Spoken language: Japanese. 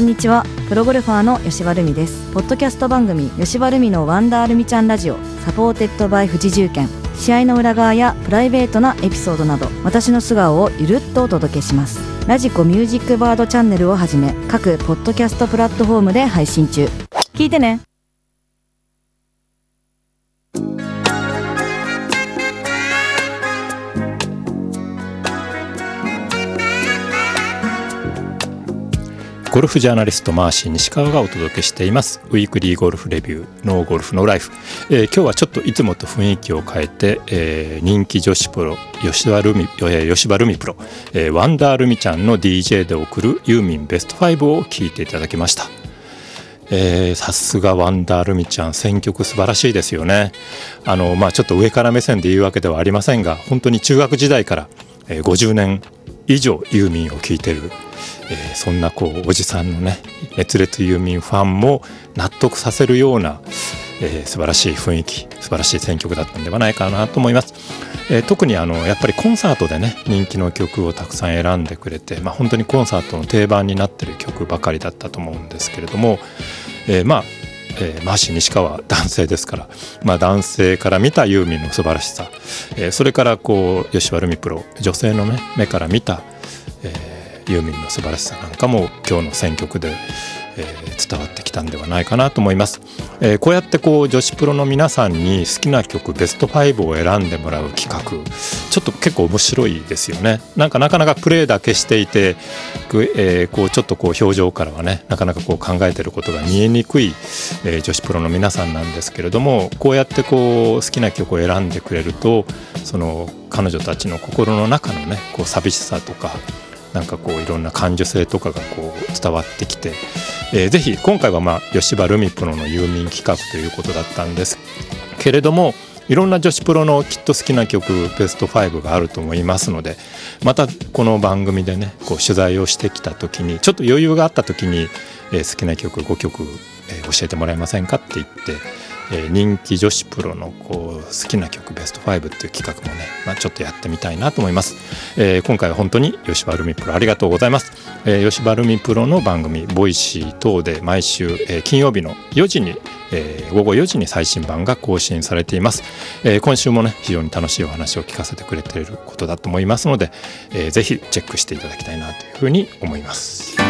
んにちは。プロゴルファーの吉羽ルミです。ポッドキャスト番組吉羽ルミのワンダールミちゃんラジオ、サポーテッドバイ富士重建。試合の裏側やプライベートなエピソードなど、私の素顔をゆるっとお届けします。ラジコミュージックバードチャンネルをはじめ、各ポッドキャストプラットフォームで配信中。聞いてね。 ゴルフジャーナリストマーシー西川がお届けしていますウィークリーゴルフレビューノーゴルフノーライフ。今日はちょっといつもと雰囲気を変えて、人気女子プロ吉羽ルミプロ、ワンダールミちゃんの DJ で送るユーミンベスト5を聞いていただきました。さすがワンダールミちゃん、選曲素晴らしいですよね。ちょっと上から目線で言うわけではありませんが、本当に中学時代から、50年以上ユーミンを聴いている、そんなおじさんのね熱烈ユーミンファンも納得させるような、素晴らしい雰囲気、素晴らしい選曲だったんではないかなと思います。特にやっぱりコンサートでね人気の曲をたくさん選んでくれて、本当にコンサートの定番になっている曲ばかりだったと思うんですけれども、マーシー西川は男性ですから、男性から見たユーミンの素晴らしさ、それから吉羽ルミプロ女性の、目から見た、ユーミンの素晴らしさなんかも今日の選曲で、伝わってきたんではないかなと思います。こうやって女子プロの皆さんに好きな曲ベスト5を選んでもらう企画、ちょっと結構面白いですよね。なかなかプレーだけしていて、ちょっと表情からはねなかなか考えてることが見えにくい、女子プロの皆さんなんですけれども、こうやって好きな曲を選んでくれると、その彼女たちの心の中のね寂しさとかいろんな感受性とかが伝わってきて、ぜひ今回は吉羽ルミプロのユーミン企画ということだったんですけれども、いろんな女子プロのきっと好きな曲ベスト5があると思いますので、またこの番組でね取材をしてきた時にちょっと余裕があった時に、好きな曲5曲、教えてもらえませんかって言って、人気女子プロの好きな曲ベスト5っていう企画もね、ちょっとやってみたいなと思います。今回は本当に吉羽ルミプロありがとうございます。吉羽ルミプロの番組ボイシー等で毎週、金曜日の4時に、午後4時に最新版が更新されています。今週もね非常に楽しいお話を聞かせてくれていることだと思いますので、ぜひチェックしていただきたいなというふうに思います。